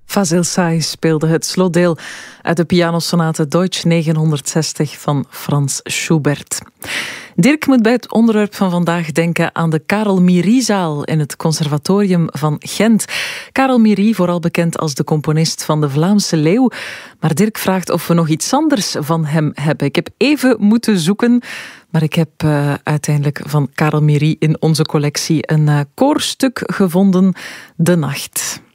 Fazil Say speelde het slotdeel uit de pianosonate Deutsch 960 van Frans Schubert. Dirk moet bij het onderwerp van vandaag denken aan de Karel Myrie-zaal in het Conservatorium van Gent. Karel Myrie, vooral bekend als de componist van De Vlaamse Leeuw. Maar Dirk vraagt of we nog iets anders van hem hebben. Ik heb even moeten zoeken, maar ik heb uiteindelijk van Karel Myrie in onze collectie een koorstuk gevonden, De Nacht.